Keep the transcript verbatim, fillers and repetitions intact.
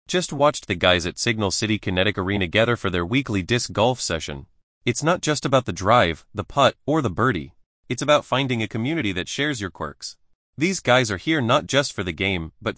Just watched the guys at Signal City Kinetic Arena gather for their weekly disc golf session. It's not just about the drive, the putt, or the birdie. It's about finding a community that shares your quirks. These guys are here not just for the game, but